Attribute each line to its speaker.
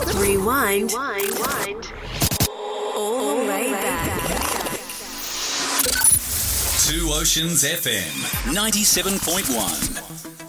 Speaker 1: Rewind. All the way back.
Speaker 2: Two Oceans FM 97.1.